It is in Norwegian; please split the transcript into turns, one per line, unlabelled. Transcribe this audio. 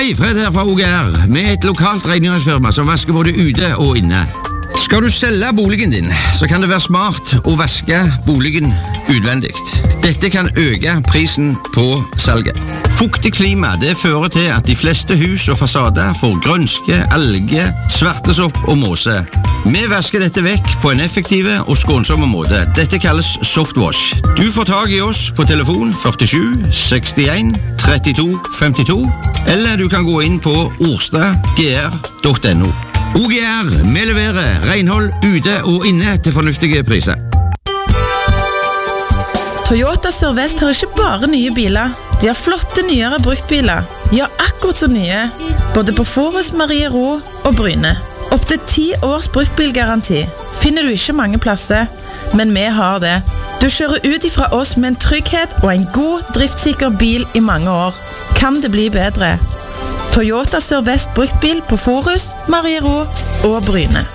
Hei, Fred her fra OGR, med et lokalt rengjøringsfirma som vasker både ute og inne. Skal du selge boligen din, så kan det være smart å vaske boligen utvendig. Dette kan øke prisen på salget. Fuktig klima det fører til at de fleste hus og fasader får grønske, alge, svartesopp og måse. Vi vasker dette vekk på en effektiv og skånsom måte. Dette kalles softwash. Du får tag i oss på telefon 47 61 32 52, eller du kan gå inn på orstadgr.no. OGR, vi leverer renhold ute og inne til fornuftige priser.
Toyota Sør-Vest har ikke bare nye biler. De har flotte nyere bruktbiler. Ja, akkurat så nye. Både på Forus, Marie Ro og Bryne. Opp til 10 års bruktbilgaranti. Finner du ikke mange plasser, men vi har det. Du kjører ut ifra oss med en trygghet og en god, driftssikker bil i mange år. Kan det bli bedre? Toyota Sør-Vest bruktbil på Forus, Marie Ro og Bryne.